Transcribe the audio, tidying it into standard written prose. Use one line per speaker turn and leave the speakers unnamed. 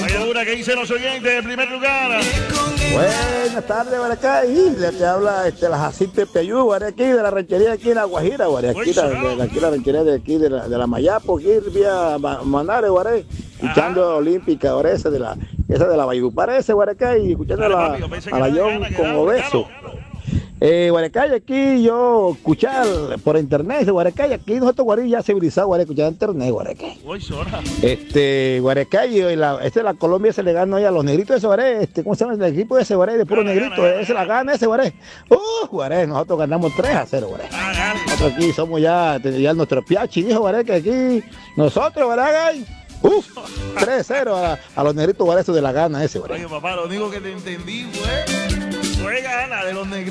Hay una que dice los oyentes en primer lugar.
Buenas tardes, Guaracay. Le habla la Jacinto Peyú, Guaracay, de la ranchería aquí en La Guajira, Guaracay, aquí la ranchería de aquí, de la Mayapo, aquí vía Manare, Guaracay, escuchando Olímpica, ahora esa de la Bayú, parece, Guaracay, escuchando a la John con Obeso. Guaracay, aquí yo escuchar por internet, Guaracay, aquí nosotros Guaracay ya civilizado, Guaracay, escuchar internet, Guaracay. Guaracay, la Colombia se le gana a los negritos de ese Guaracay, ¿cómo se llama el equipo de ese Guaracay? De puro negrito, ese la gana ese Guaracay. Guaracay, nosotros ganamos 3-0, Guaracay. Nosotros aquí somos ya nuestro piachi, dijo Guaracay, que aquí nosotros, Guaracay. 3-0 a los negritos Guaracay de la gana ese, Guaracay.
Oye, papá, lo único que te entendí fue gana de los negritos.